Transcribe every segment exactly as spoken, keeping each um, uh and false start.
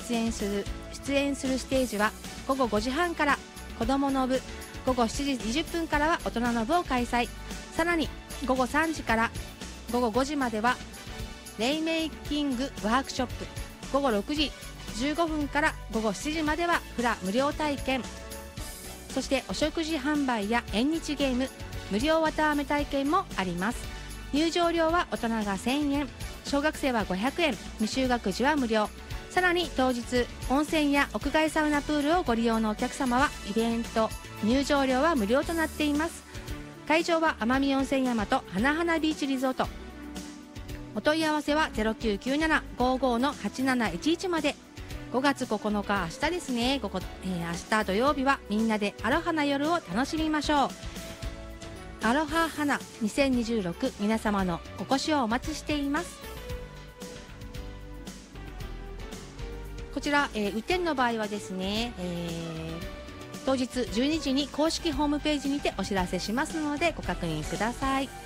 出演する出演するステージはごごごじはんから子どもの部、ごごしちじにじゅっぷんからは大人の部を開催。さらにごごさんじからごごごじまではレイメイキングワークショップ、ごごろくじじゅうごふんからごごしちじまではフラ無料体験、そしてお食事販売や縁日ゲーム、無料綿あめ体験もあります。入場料は大人がせんえん、小学生はごひゃくえん、未就学児は無料。さらに当日温泉や屋外サウナプールをご利用のお客様はイベント入場料は無料となっています。会場は奄美温泉山と花々ビーチリゾート。お問い合わせは ゼロきゅうきゅうなな ごーごー はちなないちいちまで。ごがつここのか明日ですね、ここ、えー、明日土曜日はみんなでアロハな夜を楽しみましょう。アロハ花にせんにじゅうろく、皆様のお越しをお待ちしています。こちら、えー、雨天の場合はですね、えー、当日じゅうにじに公式ホームページにてお知らせしますのでご確認ください。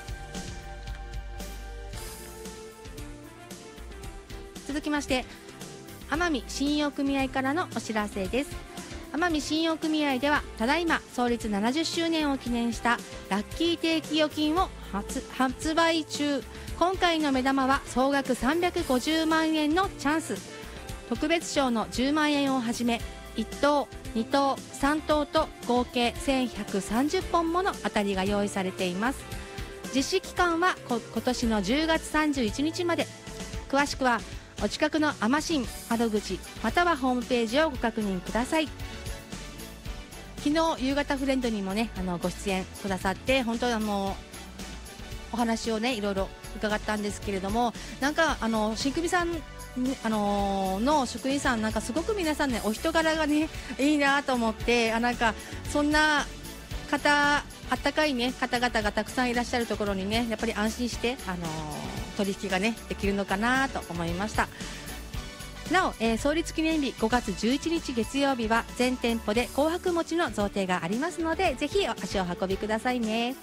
続きまして奄美信用組合からのお知らせです。奄美信用組合ではただいま創立ななじゅっしゅうねんを記念したラッキー定期預金を 発, 発売中。今回の目玉は総額さんびゃくごじゅうまんえんのチャンス。特別賞のじゅうまんえんをはじめいっとう、にとう、さんとうと合計せんひゃくさんじゅっぽんもの当たりが用意されています。実施期間はこ今年のじゅうがつさんじゅういちにちまで。詳しくはお近くのアマシン窓口またはホームページをご確認ください。昨日夕方フレンドにもねあのご出演くださって本当にあのお話をねいろいろ伺ったんですけれども、なんかあの新組さんあのー、の職員さんなんかすごく皆さんねお人柄がねいいなと思って、あなんかそんな方あったかいね方々がたくさんいらっしゃるところにねやっぱり安心して、あのー、取引がねできるのかなと思いました。なお、えー、創立記念日ごがつじゅういちにち月曜日は全店舗で紅白餅の贈呈がありますのでぜひ足を運びくださいね。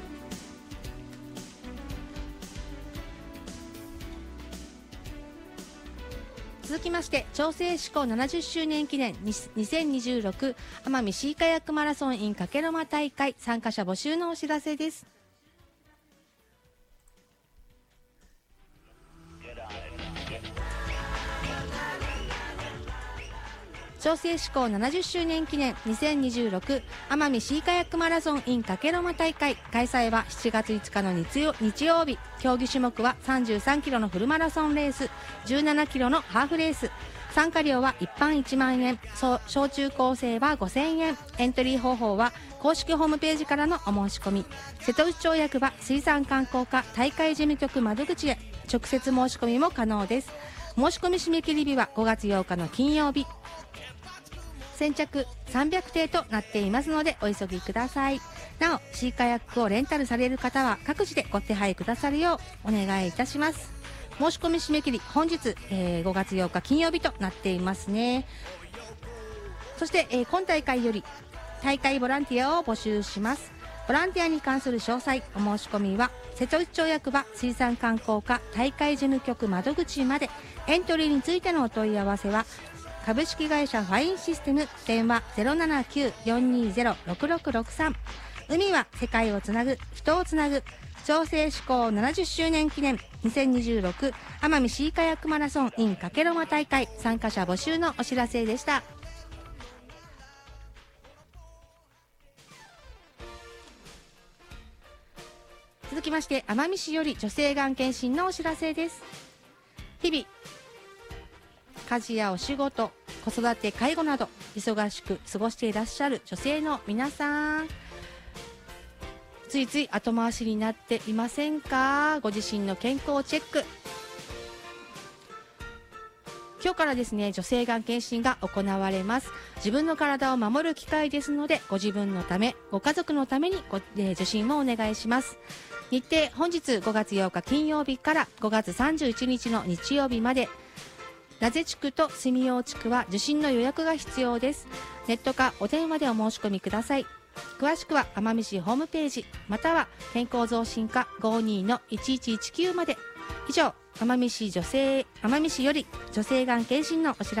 続きまして調整施行ななじゅっしゅうねん記念にせんにじゅうろく奄美シーカヤックマラソン in かけろま大会参加者募集のお知らせです。調整施行ななじゅっしゅうねん記念にせんにじゅうろく奄美シーカヤックマラソン in かけろま大会開催はしちがついつかの日曜、日曜日。競技種目はさんじゅうさんキロのフルマラソンレース、じゅうななキロのハーフレース。参加料は一般いちまんえん、小中高生はごせんえん。エントリー方法は公式ホームページからのお申し込み。瀬戸内町役場水産観光課大会事務局窓口へ直接申し込みも可能です。申し込み締め切り日はごがつようかの金曜日。先着さんびゃくていとなっていますのでお急ぎください。なおシーカヤックをレンタルされる方は各自でご手配くださるようお願いいたします。申し込み締め切り本日、えー、ごがつようか金曜日となっていますね。そして、えー、今大会より大会ボランティアを募集します。ボランティアに関する詳細お申し込みは瀬戸内町役場水産観光課大会事務局窓口まで。エントリーについてのお問い合わせは株式会社ファインシステム電話 ゼロななきゅう よんにーゼロ ろくろくろくさん。海は世界をつなぐ、人をつなぐ。調整施行ななじゅっしゅうねん記念にせんにじゅうろく奄美シーカヤックマラソン in かけろま大会参加者募集のお知らせでした。続きまして奄美市より女性がん検診のお知らせです。日々家事やお仕事、子育て、介護など忙しく過ごしていらっしゃる女性の皆さん、ついつい後回しになっていませんか？ご自身の健康チェック。今日からですね、女性がん検診が行われます。自分の体を守る機会ですので、ご自分のため、ご家族のためにご、えー、受診もお願いします。日程、本日ごがつようか金曜日からごがつさんじゅういちにちの日曜日まで。名瀬地区と住用地区は受診の予約が必要です。ネットかお電話でお申し込みください。詳しくは奄美市ホームページまたは健康増進課 ごじゅうにのいちいちいちきゅう まで。以上、奄美市女性奄美市より女性がん検診のお知らせ